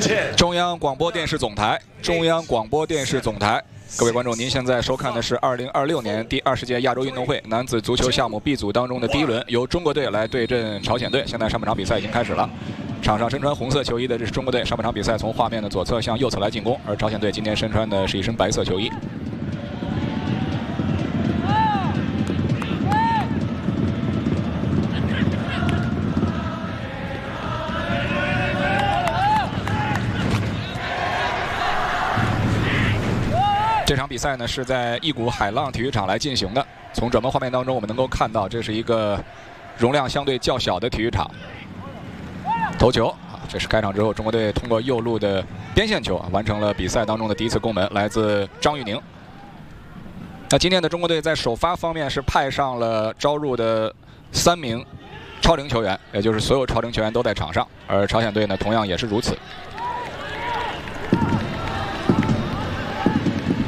中央广播电视总台，中央广播电视总台。各位观众，您现在收看的是2026年第20届亚洲运动会男子足球项目 B 组当中的第一轮，由中国队来对阵朝鲜队。现在上半场比赛已经开始了。场上身穿红色球衣的这是中国队。上半场比赛从画面的左侧向右侧来进攻，而朝鲜队今天身穿的是一身白色球衣。 这场比赛呢是在一股海浪体育场来进行的。从转播画面当中，我们能够看到，这是一个容量相对较小的体育场。头球啊，这是开场之后中国队通过右路的边线球完成了比赛当中的第一次攻门，来自张玉宁。那今天的中国队在首发方面是派上了招入的3名超龄球员，也就是所有超龄球员都在场上，而朝鲜队呢同样也是如此。